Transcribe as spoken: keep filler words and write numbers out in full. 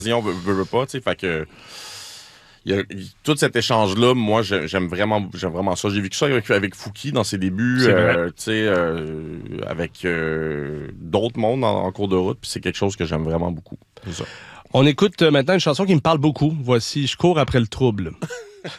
on veut, veut, veut pas, tu sais, fait que il y a, tout cet échange-là, moi, je- j'aime vraiment, j'aime vraiment ça. J'ai vécu ça avec, avec Fouki dans ses débuts, C'est vrai. euh, tu sais, euh, avec euh, d'autres mondes en, en cours de route, puis c'est quelque chose que j'aime vraiment beaucoup. C'est ça. On écoute euh, maintenant une chanson qui me parle beaucoup. Voici « Je cours après le trouble ».